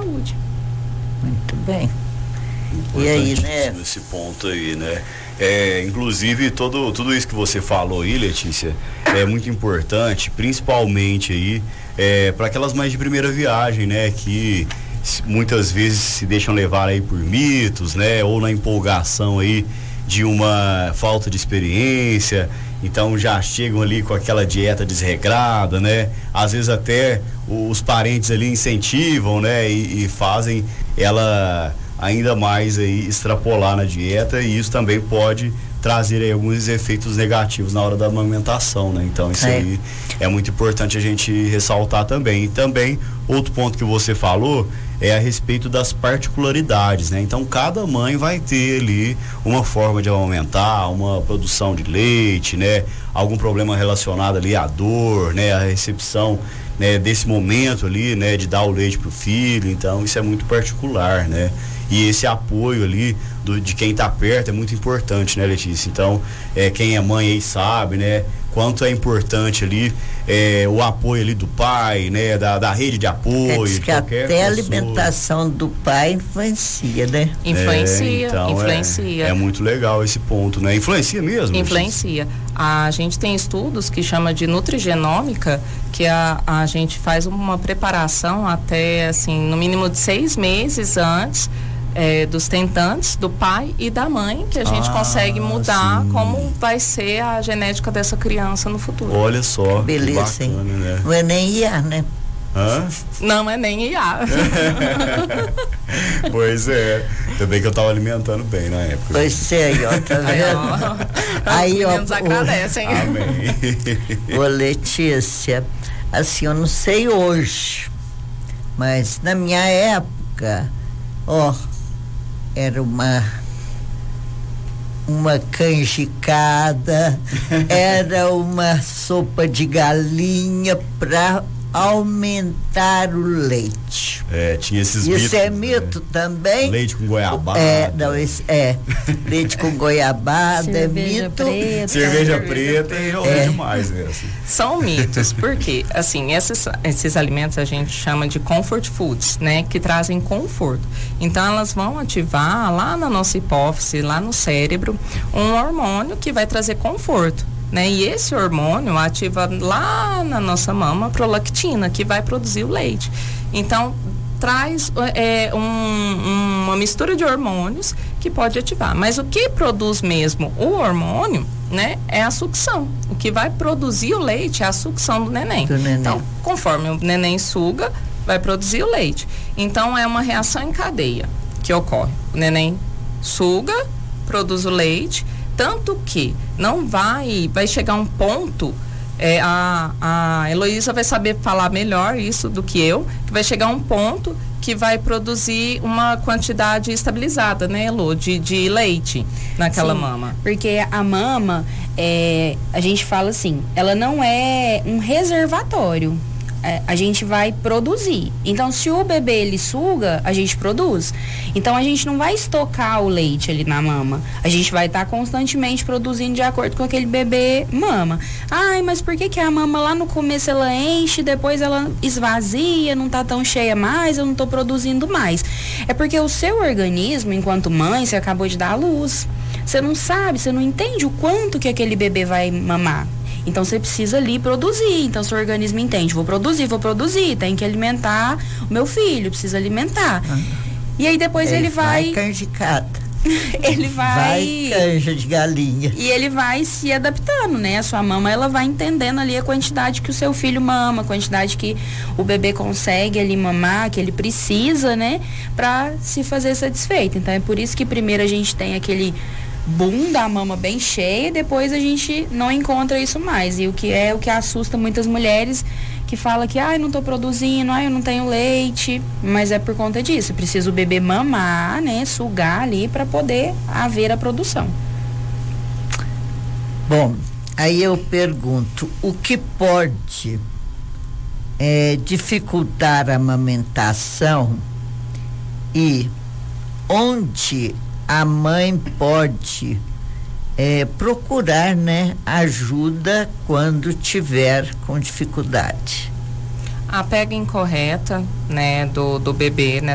saúde. Muito bem. E aí, né? Nesse ponto aí, né? Inclusive tudo isso que você falou aí, Letícia, é muito importante, principalmente aí para aquelas mães de primeira viagem, né? Que muitas vezes se deixam levar aí por mitos, né? Ou na empolgação aí de uma falta de experiência, então já chegam ali com aquela dieta desregrada, né? Às vezes até os parentes ali incentivam, né? E fazem ela ainda mais aí extrapolar na dieta, e isso também pode trazer aí alguns efeitos negativos na hora da amamentação, né? Então isso aí é muito importante a gente ressaltar também. E também outro ponto que você falou é a respeito das particularidades, né? Então cada mãe vai ter ali uma forma de amamentar, uma produção de leite, né? Algum problema relacionado ali à dor, né? A recepção, né? Desse momento ali, né? De dar o leite pro filho, então isso é muito particular, né? E esse apoio ali de quem está perto é muito importante, né, Letícia? Então, quem é mãe aí sabe, né? Quanto é importante ali o apoio ali do pai, né? Da rede de apoio. Diz que até a alimentação do pai influencia, né? Influencia, então influencia. É muito legal esse ponto, né? Influencia mesmo? Influencia. A gente tem estudos que chama de nutrigenômica, que a gente faz uma preparação até, assim, no mínimo de 6 meses antes dos tentantes, do pai e da mãe, que a gente consegue mudar como vai ser a genética dessa criança no futuro. Olha só, beleza, que bacana, né? Não é nem IA, né? Hã? Não é nem IA. Pois é. Também que eu tava alimentando bem na época. Pois é, aí, ó, tá vendo? Aí, ó. Os meninos agradecem. Amém. Ô, Letícia, assim, eu não sei hoje, mas na minha época, ó, era uma canjicada, era uma sopa de galinha para aumentar o leite. Tinha esses mitos. Isso é mito, né? Também. Leite com goiabada. Leite com goiabada, é mito. Preta, cerveja preta é demais mesmo. São mitos, porque assim, esses alimentos a gente chama de comfort foods, né? Que trazem conforto. Então elas vão ativar lá na nossa hipófise, lá no cérebro, um hormônio que vai trazer conforto, né? E esse hormônio ativa lá na nossa mama a prolactina, que vai produzir o leite. Então traz uma mistura de hormônios que pode ativar. Mas o que produz mesmo o hormônio, né, é a sucção. O que vai produzir o leite é a sucção do neném. Então, conforme o neném suga, vai produzir o leite. Então, é uma reação em cadeia que ocorre. O neném suga, produz o leite, tanto que não vai chegar um ponto, a Heloísa vai saber falar melhor isso do que eu, que vai chegar um ponto que vai produzir uma quantidade estabilizada, né, Elo, de leite naquela mama. Porque a mama, a gente fala assim, ela não é um reservatório. A gente vai produzir. Então, se o bebê ele suga, a gente produz. Então, a gente não vai estocar o leite ali na mama. A gente vai estar constantemente produzindo de acordo com aquele bebê mama. Ai, mas por que a mama lá no começo ela enche, depois ela esvazia, não tá tão cheia mais, eu não tô produzindo mais? É porque o seu organismo, enquanto mãe, você acabou de dar à luz. Você não sabe, você não entende o quanto que aquele bebê vai mamar. Então você precisa ali produzir. Então seu organismo entende, vou produzir, tem que alimentar o meu filho, precisa alimentar. E aí depois ele vai canjicada. Ele vai canja de galinha. E ele vai se adaptando, né? A sua mama, ela vai entendendo ali a quantidade que o seu filho mama, a quantidade que o bebê consegue ali mamar, que ele precisa, né? Pra se fazer satisfeito. Então é por isso que primeiro a gente tem aquele boom da mama bem cheia, depois a gente não encontra isso mais. E o que assusta muitas mulheres, que fala que não tô produzindo, eu não tenho leite, mas é por conta disso, precisa o bebê mamar, né, sugar ali para poder haver a produção. Bom, aí eu pergunto, o que pode dificultar a amamentação e onde a mãe pode procurar, né, ajuda quando tiver com dificuldade? A pega incorreta, né, do bebê, né,